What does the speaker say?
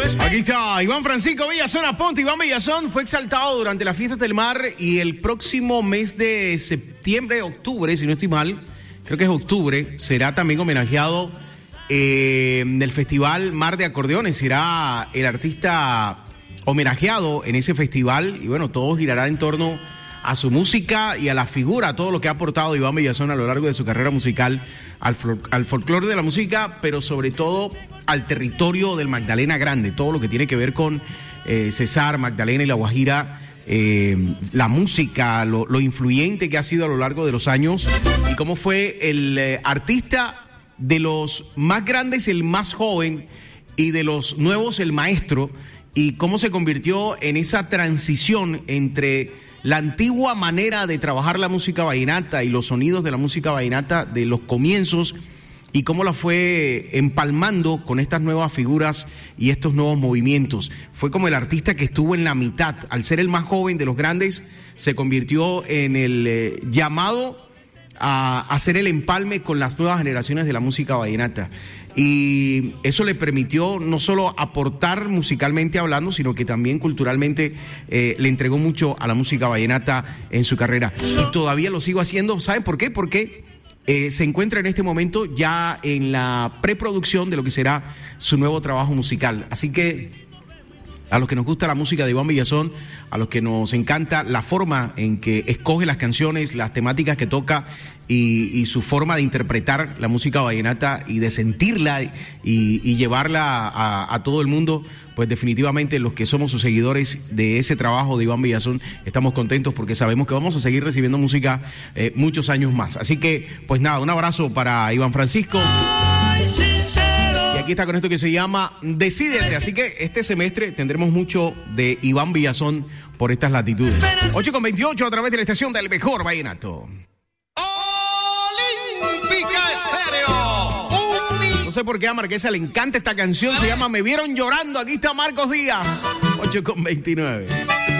Aquí está Iván Francisco Villazón Aponte. Iván Villazón fue exaltado durante las fiestas del mar y el próximo mes de septiembre, octubre, si no estoy mal, creo que es octubre, será también homenajeado en el Festival Mar de Acordeones. Será el artista homenajeado en ese festival y bueno, todo girará en torno a su música y a la figura, a todo lo que ha aportado Iván Villazón a lo largo de su carrera musical, al folclore de la música, pero sobre todo al territorio del Magdalena Grande, todo lo que tiene que ver con Cesar, Magdalena y La Guajira, la música, lo influyente que ha sido a lo largo de los años y cómo fue el artista de los más grandes, el más joven, y de los nuevos, el maestro, y cómo se convirtió en esa transición entre la antigua manera de trabajar la música vallenata y los sonidos de la música vallenata de los comienzos y cómo la fue empalmando con estas nuevas figuras y estos nuevos movimientos. Fue como el artista que estuvo en la mitad. Al ser el más joven de los grandes, se convirtió en el llamado a hacer el empalme con las nuevas generaciones de la música vallenata. Y eso le permitió no solo aportar musicalmente hablando, sino que también culturalmente le entregó mucho a la música vallenata en su carrera. Y todavía lo sigo haciendo. ¿Saben por qué? Porque se encuentra en este momento ya en la preproducción de lo que será su nuevo trabajo musical. Así que a los que nos gusta la música de Iván Villazón, a los que nos encanta la forma en que escoge las canciones, las temáticas que toca y su forma de interpretar la música vallenata y de sentirla y llevarla a todo el mundo, pues definitivamente los que somos sus seguidores de ese trabajo de Iván Villazón estamos contentos porque sabemos que vamos a seguir recibiendo música muchos años más. Así que, pues nada, un abrazo para Iván Francisco. Aquí está con esto que se llama Decídete. Así que este semestre tendremos mucho de Iván Villazón por estas latitudes. 8:28 a través de la estación del mejor vallenato. Olímpica Estéreo. No sé por qué a Marquesa le encanta esta canción. Se llama Me Vieron Llorando. Aquí está Marcos Díaz. 8:29.